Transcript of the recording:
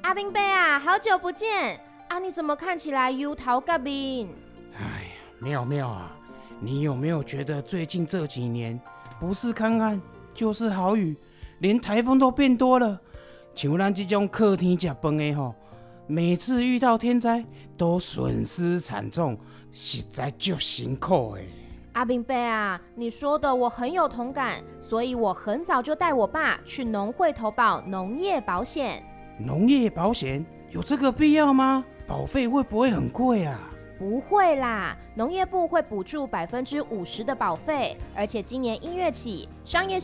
阿兵伯啊，好久不见啊！你怎么看起来忧头甲面？ 哎呀，妙妙啊，你有没有觉得最近这几年不是看看就是豪雨，连台风都变多了？像咱这种靠天吃饭的吼，每次遇到天灾都损失惨重，实在就辛苦的。 阿兵伯啊，你说的我很有同感，所以我很早就带我爸去农会投保农业保险。 农业保险有这个必要吗？保费会不会很贵啊？ 不会啦，农业部会补助50%的保费，而且今年1月起，商业